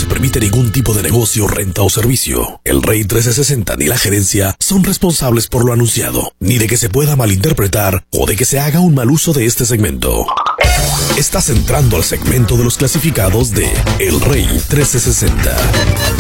se permite ningún tipo de negocio, renta o servicio. El Rey 1360 ni la gerencia son responsables por lo anunciado, ni de que se pueda malinterpretar o de que se haga un mal uso de este segmento. Estás entrando al segmento de los clasificados de El Rey 1360.